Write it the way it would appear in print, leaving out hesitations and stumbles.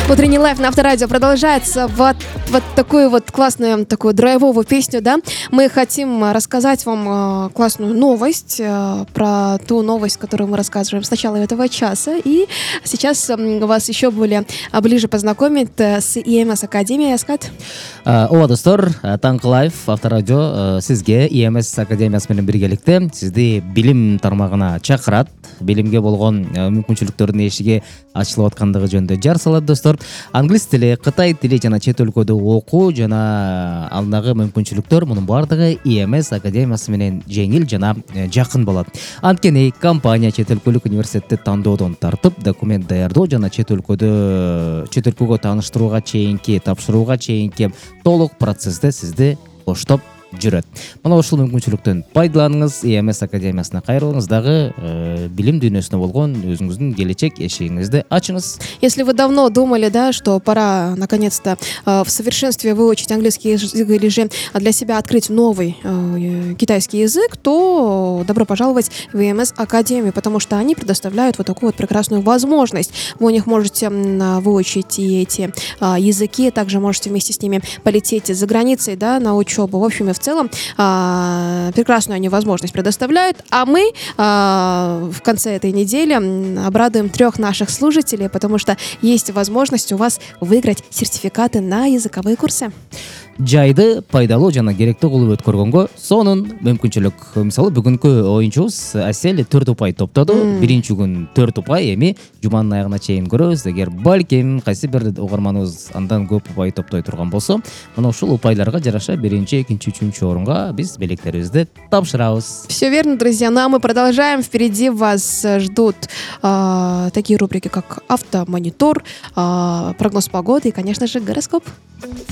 Утренний лайф на Авторадио продолжается. Вот такую вот классную, такую драйвовую песню, да. Мы хотим рассказать вам классную новость, про ту новость, которую мы рассказываем с начала этого часа. И сейчас вас еще более ближе познакомить с EMS Академией. Аскат. Ова достор, Таңғы лайф Авторадио сізге EMS Академиясымен біргелікте сізді білім тармағына шақырады. Білімге болған мүмкіншіліктердің ешіге ашылып отқандығы жөнінде жар салады достор. Англис тілі, Қытай тілі жана чет өлкөдө оқу жана алдағы мүмкіншіліктер мұның бардығы EMS Академиясымен жеңіл жана жақын болады. Анткени компания чет өлкөлүк университетти тандоодон тартып, документ даярдоо жана чет өлкөгө тааныштырууга чейинки, тапшырууга чейинки толук процессте сизди коштоп жүрөт. Мына ушул мүмкүнчүлүктөн пайдаланыңыз. EMS Академиясына кайрылыңыз дагы билим дүйнөсүнө болгон өзүңүздүн келечек эшигиңизди ачыңыз. Если вы давно думали, да, что пора наконец-то в совершенстве выучить английский язык или же для себя открыть новый китайский язык, то добро пожаловать в EMS Академию, потому что они предоставляют вот такую вот прекрасную возможность. Вы у них можете выучить и эти языки, также можете вместе с ними полететь за границей, да, на учебу. В общем и в целом прекрасную они возможность предоставляют, а мы в конце этой недели обрадуем 3 наших слушателей, потому что есть возможность у вас выиграть сертификаты на языковые курсы. Жайды пайдалуу жана керектүү кылып өткөргөнгө сонун мүмкүнчүлүк. Мисалы бүгүнкү оюнчубуз Асель 4 упай топтоду. Биринчи күн 4 упай, эми жуманын аягына чейин көрөбүз. Эгер балким кайсы бир угарманыбыз андан көп упай топтой турган болсо, мына ушул упайларга жараша биринчи, экинчи, үчүнчү орунга биз билектерибизди тапшырабыз. Все верно, друзья. Ну а мы продолжаем. Впереди вас ждут такие рубрики, как Автомонитор, прогноз погоды и, конечно же, гороскоп.